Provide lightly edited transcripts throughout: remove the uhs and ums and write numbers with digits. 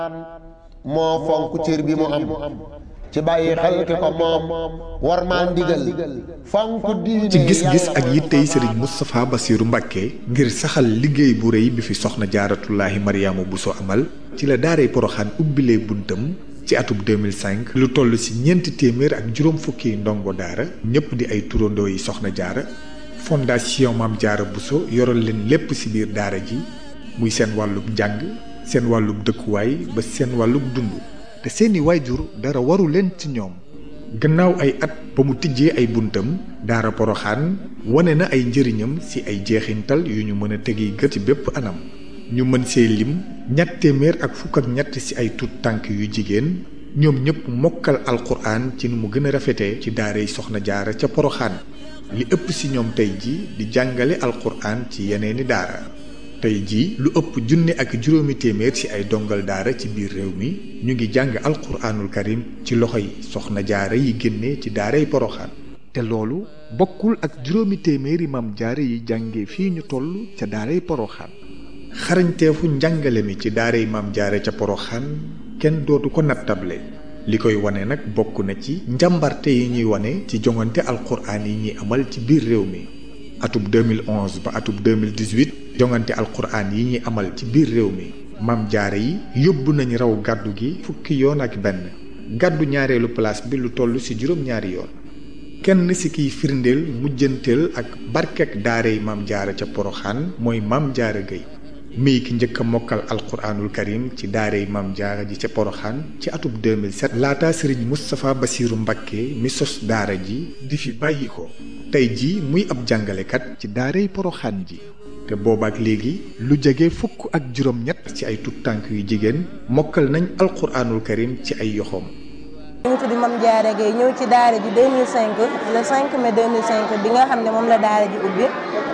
moo fonk cër bi mu am ci bàyyi xel ki ko moom war maa ndigal fonk diine ci gis-gis ak yittey Serigne Moustapha Bassirou Mbacké ngir saxal liggéey bu rëy bi fi soxna Jaaratullaahi Mariama Bousso amal ci la daaray Poroxaan ubbilee buntam ci atub 2005 lu toll ci ñeenti téeméer ak juróom fukki ndongo daara ñëpp di ay turandoo yi soxna jaara fondation Maam Jaara Bousso yoral leen lépp ci biir daara ji muy seen wàllub njàng seen wàllub dëkkuwaay ba seen wàllub dund te seeni waajur dara waru leen ci ñoom gannaaw ay at ba mu tijjee ay buntam daara Poroxaan wane na ay njëriñam ci ay jeexintal yu ñu mën a tegi gët ci bépp anam ñu mën see lim ñett téeméer ak fukk ak ñett ci ay tut tànk yu jigéen ñoom ñëpp mokkal alquran ci nu mu gën a rafetee ci daaray soxna jaara ca Poroxaan li ëpp ci ñoom tey ji di jàngale alquran ci yeneeni daara tey jii lu ëpp junni ak juróomi téeméer ci ay dongal daara ci biir réew mi ñu ngi jàng alquraanul karim ci loxoy soxna jaara yi génne ci daaray Poroxaan te loolu bokkul ak juróomi téeméeri maam jaara yi jànge fii ñu toll ca daaray Poroxaan xarañteefu njàngale mi ci daaray maam jaara ca Poroxaan kenn dootu ko nattable li koy wane nag bokk na ci njàmbarte yi ñuy wane ci jongante alquraan yi ñuy amal ci biir réew mi atub 2011 ba atub 2018 jongante alquraan yi ñuy amal ci biir réew mi maam jaara yi yóbbu nañ raw gàddu gi fukki yoon ak benn gàddu ñaareelu place bi lu toll ci juróom-ñaari yoon kenn ci kiy firndeel mujjanteel ak barkek daaray maam jaara ca Poroxaan mooy maam jaara Gueye mii ki njëkk a mokkal alquraanul karim ci daaray maam jaara ji ca Poroxaan ci atub 2007 laata Serigne Moustapha Bassirou Mbacké mi sos daara ji di fi bàyyi ko tey ji muy ab jàngalekat ci daaray Poroxaan ji te boobaak léegi lu jege fukk ak juróom-ñett ci ay tut tànk yu jigéen mokkal nañ alquraanul karim ci ay yoxoom. ñu ngi tudd Mame Diarra Gueye ñëw ci daara ji 2005 le 5 mai 2005 bi nga xam ne moom la daara ji ubbi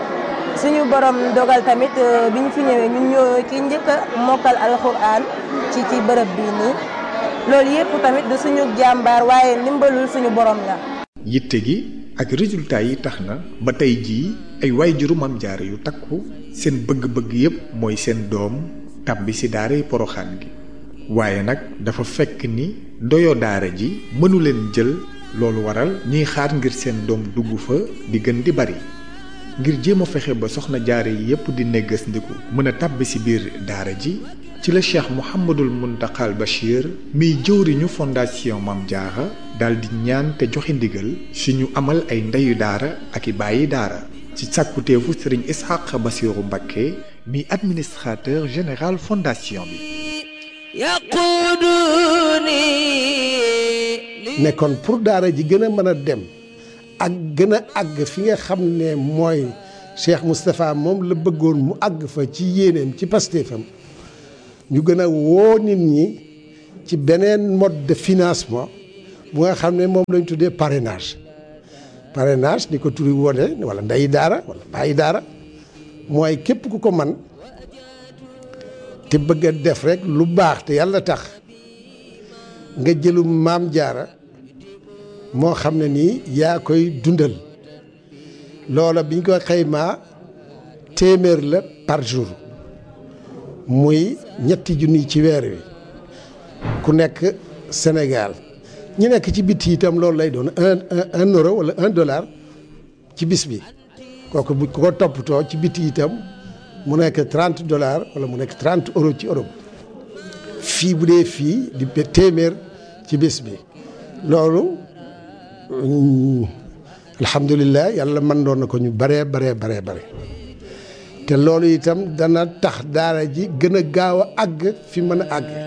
suñu borom dogal tamit bi ñu fi ñëwee ñun ñoo ci njëkk a mokkal alquraan ci bërëb bii nii loolu yëpp tamit du suñu jàmbaar waaye ndimbalul suñu borom la. yitte gi ak résultat yi tax na ba tey jii ay waajuru Maam Jaara yu takku seen bëgg-bëgg yépp mooy seen doom tàbbi ci daaray Poroxaan gi waaye nag dafa fekk ni doyo daara ji mënu leen jël loolu waral ñiy xaar ngir seen doom dugg fa di gën di bari ngir jéem a fexe ba soxna jaara yi yépp di néggas ndiku mën a tàbbi ci biir daara ji ci la Cheikh Mouhamadul Mountakhal Bachir miy jëwriñu fondation Maam Jaara daldi ñaan te joxe ndigal ci ñu amal ay ndeyu daara ak i bàyyi daara ci sàkkuteefu Serigne Ishaq Bassirou Mbacké mi administrateur général fondation bi nekkoon pour daara ji gën a mën a dem ak gën a àgg fi nga xam ne mooy Cheikh Moustapha moom la bëggoon mu àgg fa ci yéeneem ci pastéefam ñu gën a woo nit ñi ci beneen mode de financement bu nga xam ne moom lañ tuddee parrainage ni ko turi wone wala ndeyi daara wala bàyyi daara mooy képp ku ko man te bëgg a def rek lu baax te yàlla tax nga jëlu Maam Jaara moo xam ne nii yaa koy dundal loola biñ ko xaymaa téeméer la par jour muy ñetti junni ci weer wi ku nekk Sénégal ñi nekk ci biti itam loolu lay doon un euro wala $1 ci bis bi kooku bu ko toppatoo ci biti itam mu nekk $30 wala mu nekk €30 ci Europe fii bu dee fii di téeméer ci bis bi loolu alhamdulilah yàlla mën doon na ko ñu bare te loolu itam dana tax daara ji gën a gaaw a àgg fi mën a àgg.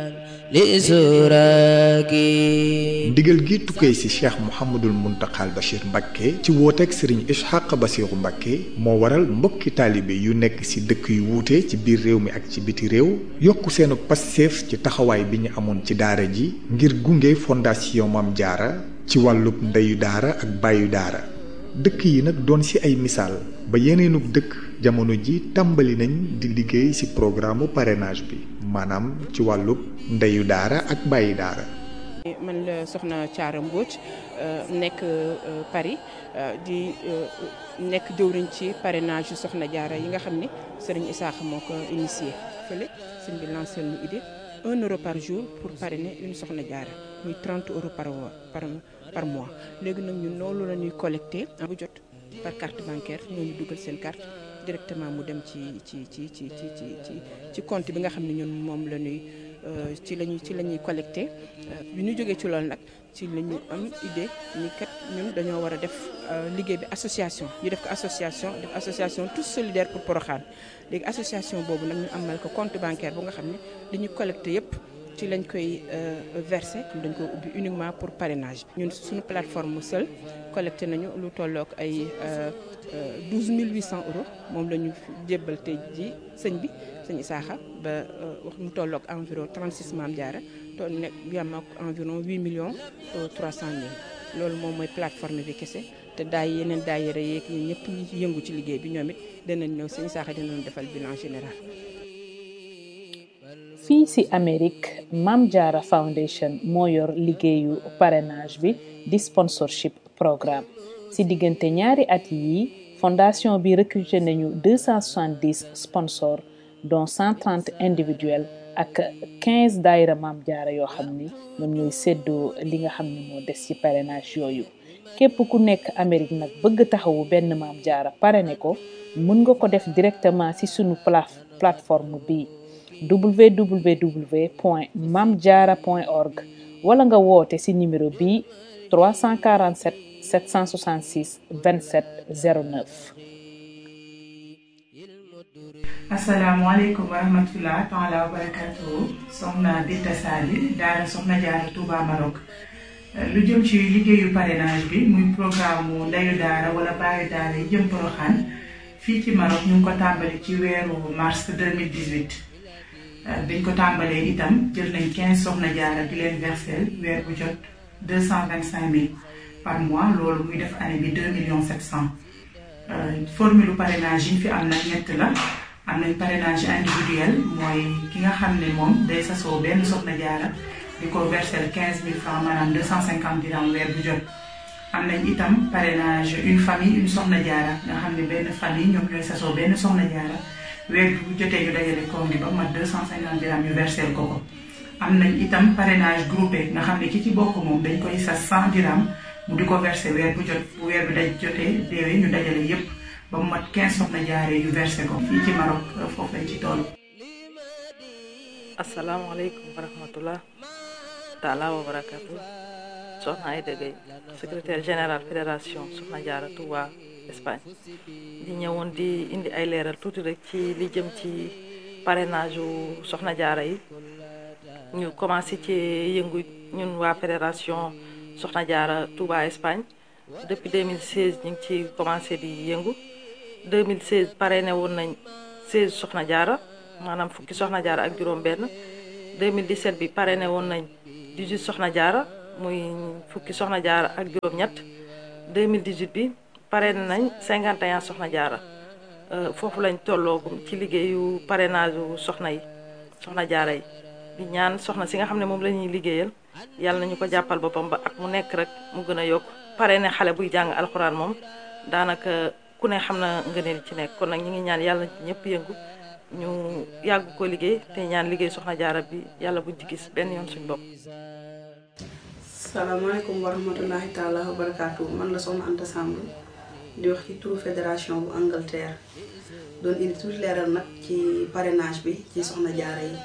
ndigal gi tukkee ci Cheikh Mouhamadul Mountakhal Bachir Mbacké ci wooteeg Serigne Ishaq Bassirou Mbacké moo waral mbokki taalibe yu nekk ci dëkk yu wuute ci biir réew mi ak ci biti réew yokku seenu passeef ci taxawaay bi ñu amoon ci daara ji ngir gunge fondation Maam Jaara ci wàllub ndeyu daara ak bàyyu daara dëkk yi nag doon ci ay misaal ba yeneenug dëkk jamono ji tàmbali nañ di liggéey ci programme parrainage bi maanaam ci wàllub ndeyu daara ak bàyyi daara. man la soxna Thiara Mbodj nekk Paris di nekk jëwriñ ci parrainage yu soxna jaara yi nga xam ni Serigne Issakha moo ko initié fële sëñ bi lancé lu idée 1 euro par jour pour parrainer une Soxna Jaara muy 30 euros par mois léegi nag ñun loolu la ñuy collecté bu jot par carte bancaire ñooñu dugal seen carte directement mu dem ci compte bi nga xam ne ñun moom la ñuy ci la ñuy collecté bi ñu jógee ci loolu nag ci la ñu am idée ni kat ñun dañoo war a def liggéey bi association ñu def ko association tous solidaires pour Porokhane léegi association boobu nag ñu amal ko compte bancaire bu nga xam ne li ñu collecté yëpp ci lañ koy verser dañ ko ubbi uniquement pour parrainage ñun suñu plateforme seul collecté nañu lu tollook ay 12 800 euros moom la ñu jébbal tey ji sëñ Isaaxa ba wax mu tollook environ 36 Maam Jaara toll nekk yam ak environ 8 millions 300 mille loolu moom mooy plateforme bi kese te yeneen daayira yeeg ñun ñëpp ñi ci yëngu ci liggéey bi ñoom it danañ ñëw sëñ Isaaxa dinañ defal bilan général. fii ci Amérique Maam Jaara Foundation moo yor liggéeyu parrainage bi di sponsorship programme ci diggante ñaari at yi fondation bi recruté nañu 270 sponsors dont 130 individuels ak 15 daayira Maam Jaara yoo xam ni ñoom ñooy séddoo li nga xam ne moo des ci parrainage yooyu képp ku nekk Amérique nag bëgg taxawu benn Maam Jaara parrainé ko mën nga ko def directement ci sunu plateforme bi www.mamdiara.org wala nga woote ci numéro bi 347 766 27 09. asalaamaaleykum wa rahmatulah taala wa barakatuhu soxna Binta Sali daara Soxna Jaara Touba Maroc lu jëm ci liggéeyu parrainage bi muy programme mu ndeyu daara wala baayu daara yi jëm Porokhane fii ci Maroc ñu ngi ko tàmbali ci weeru mars 2018 biñ ko tàmbalee itam jël nañ 15 Soxna Jaara di leen versel weer bu jot 225 000 par mois loolu muy def année bi 2 700 000 formule parrainage yi fi am na ñett la. am nañ parrainage individuel mooy ki nga xam ne moom day sasoo benn Soxna Jaara di ko verser 15 000 francs maanaam 250 dirhams weer bu jot. am nañ itam parrainage une famille une Soxna Jaara nga xam ne benn famille ñoom ñooy sasoo benn Soxna Jaara weer bu jotee ñu dajale koom gi ba mat 250 dirhams ñu verser ko. am nañ itam parrainage groupé nga xam ne ki ci bokk moom dañ koy sas 100 dirhams mu di ko verser weer bu jot bu weer bi daj jotee deewee ñu dajale yépp ba mu mat 15 Soxna Jaara yu versé ko fii ci Maroc foofu lañ ci toll. asalaamaaleykum wa rahmatulah taala wa barakatu soxna Aïda Gueye secrétaire général fédération Soxna Jaara Touba Espagne di ñëwoon di indi ay leeral tuuti rek ci li jëm ci parrainage u Soxna Jaara yi ñu commencé ci yëngu ñun waa fédération Soxna Jaara Touba Espagne depuis 2016 ñu ngi ci commencé di yëngu 2016 parrainé woon nañ 16 Soxna Jaara maanaam fukki Soxna Jaara ak juróom benn 2017 bi parrainé woon nañ 18 Soxna Jaara muy fukki Soxna Jaara ak juróom ñett 2018 bi parrainé nañ 51 Soxna Jaara foofu lañ tolloogum ci liggéeyu parrainage u Soxna Jaara yi di ñaan soxna si nga xam ne moom la ñuy liggéeyal yàlla nañu ko jàppal boppam ba ak mu nekk rek mu gën a yokk parrainé xale buy jàng alxuraan moom daanaka ku ne xam na ngëneel ci nekk kon nag ñu ngi ñaan yàlla ci ñëpp yëngu ñu yàgg ko liggéey te ñaan liggéey Soxna Jaara bi yàlla buñ ci gis benn yoon suñ bopp. salaamaaleykum wa rahmatullahi taala wa barakaatu man la soxna Anta Samb di wax ci turu fédération bu Angleterre doon indi tuuti leeral nag ci parrainage bi ci Soxna Jaara yi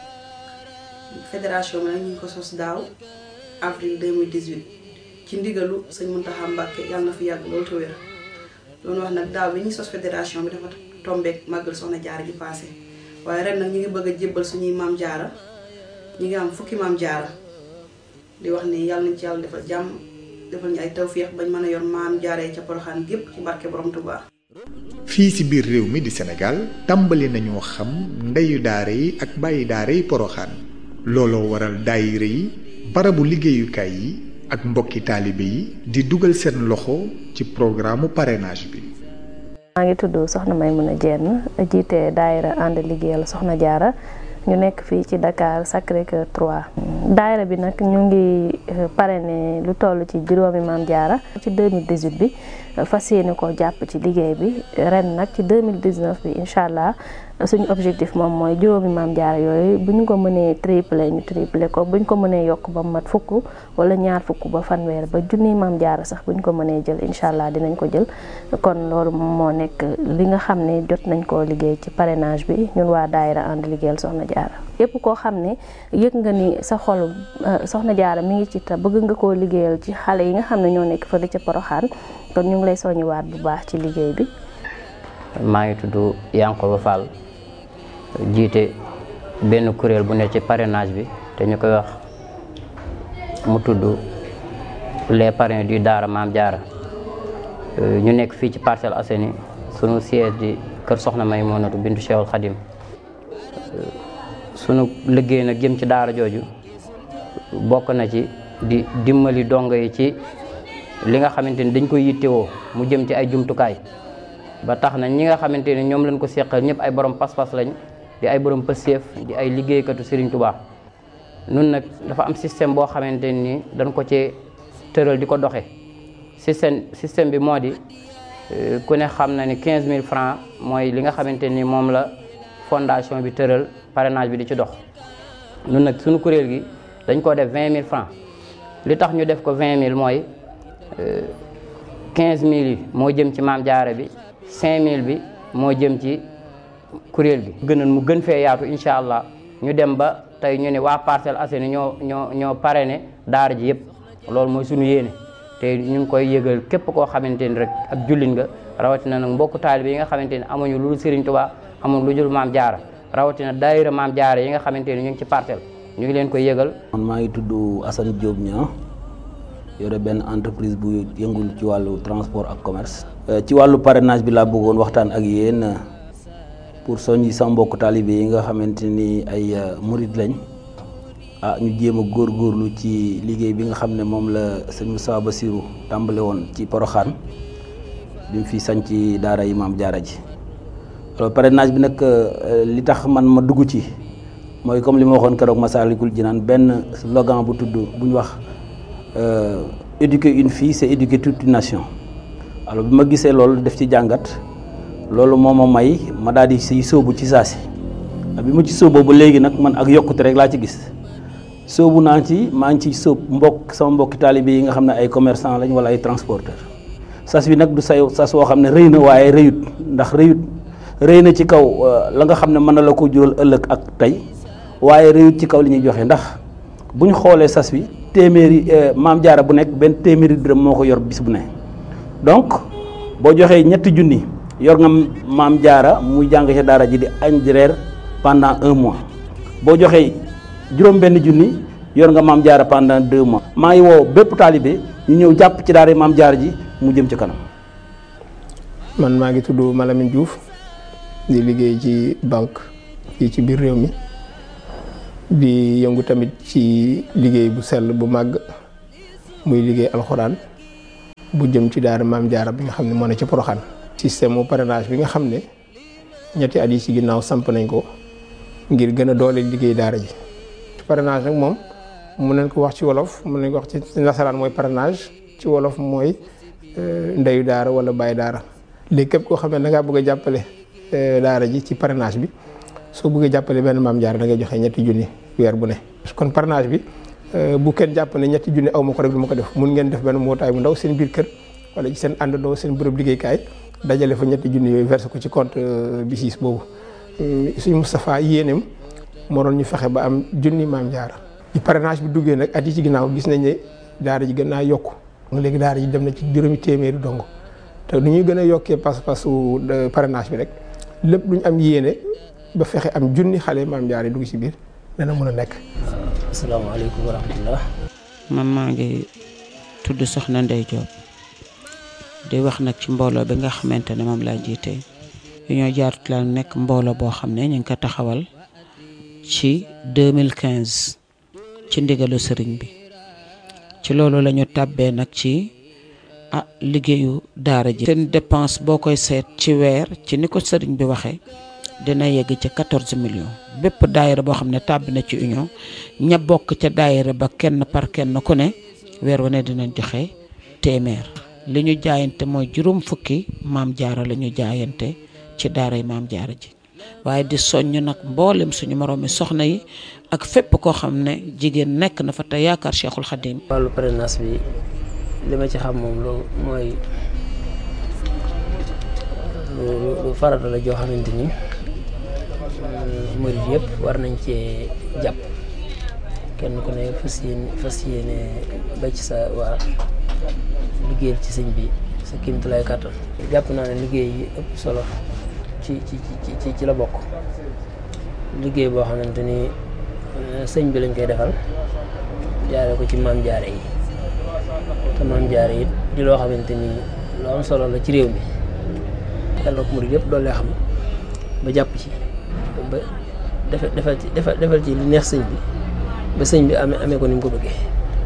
fédération bi nag ñu ngi ko sos daaw avril 2018 ci ndigalu sëñ Muntaxa Mbàkke yàlla na fi yàgg loolu te wér doon wax nag daaw bi ñuy sos fédération bi dafa tombeek màggal Soxna Jaara ji passé waaye ren nag ñu ngi bëgg a jébbal suñuy Maam Jaara ñu ngi am fukki Maam Jaara di wax ni yàlla nañ ci yàlla defal jàmm defal ñu ay tawféex bañ mën a yor Maam Jaara yi ca Porokhane gépp ci barke Borom Tuubaa. fii ci biir réew mi di Sénégal tàmbali nañoo xam ndeyu daara yi ak bàyyi daara yi Porokhane looloo waral daayira yi barabu liggéeyukaay yi ak mbokki taalibe yi di dugal seen loxo ci programme parrainage bi. maa ngi tudd Soxna Maymuna Jenn jiite daayira ànd liggéeyal Soxna Jaara ñu nekk fii ci Dakar Sacré-Cœur 3. daayira bi nag ñu ngi parrainé lu toll ci juróomi Maam Jaara ci 2018 bi fas yéene ko jàpp ci liggéey bi ren nag ci 2019 bi incha allah suñu objectif moom mooy juróomi maam jaara yooyu bu ñu ko mënee tripler ñu tripler ko bu ñu ko mënee yokk ba mat fukk wala ñaar fukk ba fanweer ba junni maam jaara sax bu ñu ko mënee jël incha allah dinañ ko jël. kon loolu moo nekk li nga xam ne jot nañ koo liggéey ci parrainage bi ñun waa daayira ànd liggéeyal Soxna Jaara. yépp koo xam ne yëg nga ni sa xol Soxna Jaara mi ngi ci te bëgg nga koo liggéeyal ci xale yi nga xam ne ñoo nekk fële ca Poroxaan kon ñu ngi lay soññiwaat bu baax ci liggéey bi. maa ngi tudd Yankoba Fall jiite benn kuréel bu ne ci parrainage bi te ñu koy wax mu tudd les parrains du Daara Maam Jaara ñu nekk fii ci Parcelles Assainies sunu siège di kër Soxna Maymunatu bintu Cheikhul Khadim sunu liggéey nag jëm ci daara jooju bokk na ci di dimbali dongo yi ci li nga xamante ni dañ koy yittewoo mu jëm ci ay jumtukaay ba tax na ñi nga xamante ni ñoom lañ ko seqal ñëpp ay borom pas-pas lañ di ay borom pëseef di ay liggéeykatu Serigne Touba. nun nag dafa am système boo xamante ni dañ ko ci tëral di ko doxe système bi moo di ku ne xam na ni 15000 francs mooy li nga xamante ni moom la fondation bi tëral parrainage bi di ci dox. nun nag suñu kuréel gi dañ ko def 20000 francs li tax ñu def ko 20000 mooy 15000 yi moo jëm ci maam jaara bi 5000 bi moo jëm ci kuréel gi. gënoon mu gën fee yaatu incha allah ñu dem ba tey ñu ne waa Parcelles Assainies ñoo parrainé daara ji yëpp loolu mooy suñu yéene te ñu ngi koy yëgal képp koo xamante ni rek ab jullit nga rawatina nag mbokku taalibe yi nga xamante ni amuñu lu dul Serigne Touba amuñu lu dul maam jaara rawatina daayira maam jaara yi nga xamante ni ñu ngi ci parcelle ñu ngi leen koy yëgal. man maa ngi tudd Assane Diop Niang yore benn entreprise bu yëngul ci wàllu transport ak commerce. ci wàllu parrainage bi laa bëggoon waxtaan ak yéen pour soññi sama mbokku taalibe yi nga xamante ni ay murid lañ ñu jéem a góorgóorlu ci liggéey bi nga xam ne moom la sëñ Moussa Bassirou tàmbale woon ci Poroxaan bi mu fi sanc daara yi maam jaara ji. alors parrainage bi nag li tax man ma dugg ci mooy comme li ma waxoon keroog Massalikul Jinaan benn slogan bu tudd bu ñu wax éduquer une fille c'est éduquer toute une nation. alors bi ma gisee loolu def ci jàngat loolu moo ma may ma daal di siy sóobu ci saasi bi ma ci sóoboo ba léegi nag man ak yokkute rek laa ci gis sóobu naa ci maa ngi ci sóob sama mbokki taalibe yi nga xam ne ay commerçant lañ wala ay transporteur sas bi nag du sas woo xam ne rëy na waaye rëyut ndax rëy na ci kaw la nga xam ne mën na la ko jural ëllëg ak tey waaye rëyut ci kaw li ñuy joxe ndax bu ñu xoolee sas bi téeméeri maam jaara bu nekk benn téeméeri dërëm moo ko yor bis bu ne donc boo joxee 3 junni yor nga maam jaara muy jàng ca daara ji di añ di reer pendant 1 mois boo joxee juróom-benn junni yor nga maam jaara pendant 2 mois. maa ngi woo bépp taalibe ñu ñëw jàpp ci daara maam jaara ji mu jëm ci kanam. man maa ngi tudd Malamine Diouf di liggéey ci banque fii ci biir réew mi di yëngu tamit ci liggéey bu sell bu màgg muy liggéey alxuraan bu jëm ci daara maam jaara bi nga xam ne moo ne ci Poroxaan. système mu parrainage bi nga xam ne ñetti at yi ci ginnaaw samp nañ ko ngir gën a doole liggéey daara ji. parrainage nag moom mun nañ ko wax ci wolof mun nañ ko wax ci nasaraan mooy parrainage ci wolof mooy ndeyu daara wala bàyyi daara. léegi képp koo xam ne da ngaa bëgg a jàppale daara ji ci parrainage bi soo bëggee jàppale benn maam jaara da ngay joxe 3 junni weer bu ne. kon parrainage bi bu kenn jàpp ne 3 junni aw ma ko rek du ma ko def mun ngeen def benn mbootaay bu ndaw seen biir kër wala ci seen àndandoo seen bërëb liggéeykaay dajale fa 3 junni yooyu versé ko ci compte BICIS boobu. suñu Moustapha yéeneem moo doon ñu fexe ba am junni maam jaara. ci parrainage bi duggee nag at yi ci ginnaaw gis nañ ne daara ji gën naa yokku léegi daara ji dem na ci juróomi téeméeri dong te nu ñuy gën a yokkee pas-pasu parrainage bi rek lépp lu ñu am yéene ba fexe am junni xale maam jaara dugg ci biir dana mën a nekk. asalaamaaleykum wa rahmatullah. man maa ngi tudd Soxna Ndey Diop di wax nag ci mbooloo bi nga xamante ne moom laa jiite ñoo jaarut la nekk mbooloo boo xam ne ñu ngi ko taxawal ci 2015 ci ndigalu sëriñ bi ci loolu la ñu tàbbee nag ci liggéeyu daara ji. seen dépense boo koy seet ci weer ci ni ko sëriñ bi waxee dina yegg ci 14 millions bépp daayira boo xam ne tàbbi na ci union ña bokk ca daayira ba kenn par kenn ku ne weer wu ne dinañ joxe téeméer. li ñu jaayante mooy 50 maam jaara la ñu jaayante ci daara yi maam jaara ji waaye di soññ nag mboolem suñu moroomi soxna yi ak fépp koo xam ne jigéen nekk na fa te yaakaar Cheikhul Khadim. wàllu parrainage bi li ma ci xam moom loolu mooy lu farata la joo xamante ni murid yëpp war nañ cee jàpp kenn ku ne fas yéene ba ci sa waa liggéeyal ci sëñ bi sa kéemtulaay kàttan. jàpp naa ne liggéey yi ëpp solo ci la bokk liggéey boo xamante ni sëñ bi lañ koy defal jaare ko ci maam jaare yi te maam jaare yi di loo xamante ni lu am solo la ci réew mi yàlla ko murid yëpp doole xam ba jàpp ci ba defal ci li neex sëñ bi ba sëñ bi amee ko ni mu ko bëggee.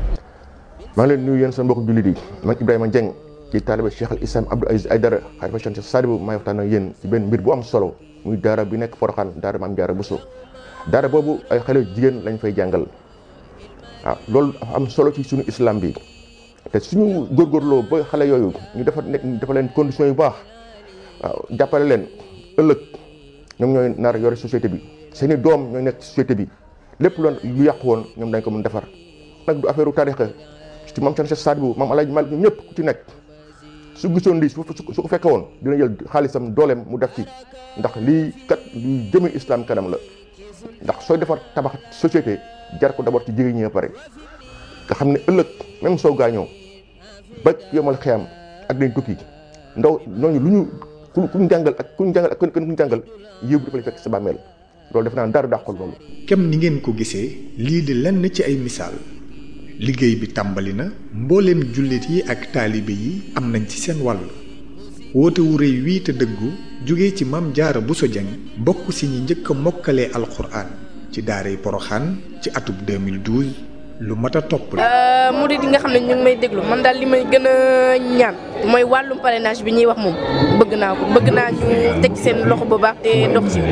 maa ngi leen nuyu yéen seen mbokku jullit yi man Ibrahima Dieng ci taalibe Cheikh al Islam Abdou Aziz Aïdara xalifa Cheikh Sadibou may waxtaan ak yéen ci benn mbir bu am solo muy daara bi nekk Porokhane daara Maam Jaara Bousso daara boobu ay xale jigéen lañ fay jàngal waaw loolu dafa am solo ci suñu islam bi te suñu góorgóorloo ba xale yooyu ñu dafa leen conditions yu baax waaw jàppale leen ëllëg ñoom ñooy nar yore société bi seeni doom ñooy nekk société bi lépp lu yàqu woon ñoom dañ ko mën defar nag du affaire tarixa ci maam Cheikh Sadibou maam Alaaji Malik ñoom ñëpp ku ci nekk su gisoon lii su ko fekke woon dina jël xaalisam dooleem mu def ci ndax lii kat luy jëme islam kanam la ndax sooy defar tabax société jar ko d'abord ci jigéen ñi pare nga xam ne ëllëg même soo gaañoo ba yomal xiyam ak dañ tukki ndaw ñooñu lu ñu kuñ jàngal ak kuñ jàngal yëpp dafa lay fekk sa bàmmeel loolu def naa dara dàqul loolu. kem ni ngeen ko gisee lii di lenn ci ay misaal liggéey bi tàmbali na mbooleem jullit yi ak taalibe yi am nañ ci seen wàll woote wu rëy wii te dëggu jóge ci Maam Jaara Bousso Dieng bokk si ñi njëkk a mokkalee alxuraan ci daaray Porokhane ci atub 2012 lu mat a topp la. murid yi nga xam ne ñu ngi may déglu man daal li may gën a ñaan mooy wàllum parrainage bi ñuy wax moom bëgg naa ñu teg seen loxo bu baax te dox ci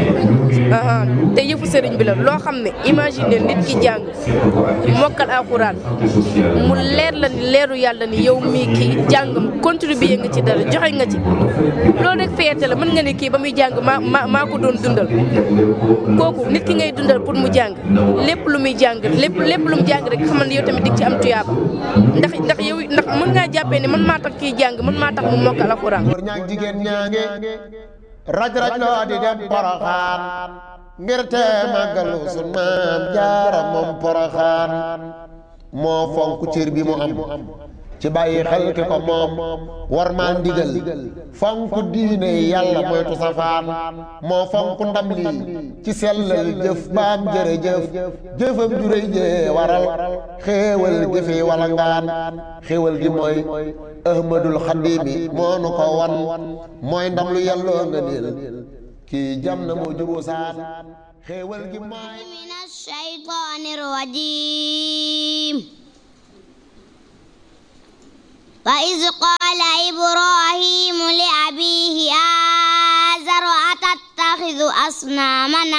te yëfu sëriñ bi la loo xam ne imagine nit ki jàng mokkal alxuraan mu leer la ni leeru yàlla ni yow mii kii jàngam contribuer nga ci dara joxe nga ci loolu rek fierté la mën nga ne kii ba muy jàng maa ko doon dundal kooku nit ki ngay dundal pour mu jàng lépp lu muy jàng lépp lu mu jàng rek xamal ne yow tamit dig ci am tuyaaba ndax mën ngaa jàppee ne man maa tax kii jàng man maa tax mu mokkal alxuraan. góor ñaag jigéen ñaange raj loo di dem Porokhane ngir te màggalu sun Maam Jaara moom Porokhane moo fonk cër bi mu am ci bàyyi xel ki ko moom war maa ndigal fonk diine yàlla moytu safaan moo fonk ndam lii ci sellal jëf baam jërëjëf jëfam juréy jee waral xéewal gi fi wala ngaan xéewal gi mooy ahmadul xadimi moo nu ko wan mooy ndam lu yàlloo nga niil kii jam na moo juboo saan xéewal gi mooy minash shaytaanir rajiim وإذ قال إبراهيم لأبيه آزر أتتخذ أصناما